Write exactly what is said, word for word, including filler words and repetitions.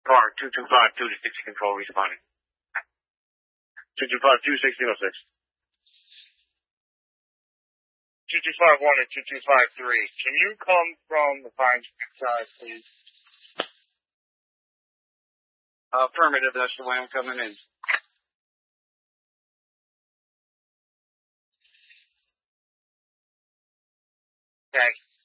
Car two two five two to sixty control responding. two two five two, sixty oh six. two two five one and two two five three. Can you come from the Pine Street side, please? Affirmative, that's the way I'm coming in. Okay.